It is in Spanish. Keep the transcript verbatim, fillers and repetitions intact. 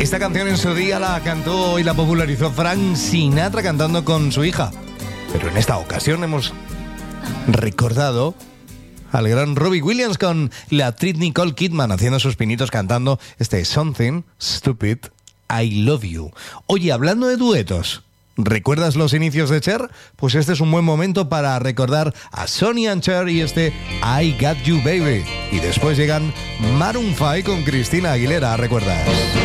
Esta canción en su día la cantó y la popularizó Frank Sinatra cantando con su hija. Pero en esta ocasión hemos recordado al gran Robbie Williams con la actriz Nicole Kidman haciendo sus pinitos cantando este Something Stupid, I Love You. Oye, hablando de duetos, ¿recuerdas los inicios de Cher? Pues este es un buen momento para recordar a Sonny and Cher y este I Got You Baby. Y después llegan Maroon cinco con Cristina Aguilera, ¿recuerdas?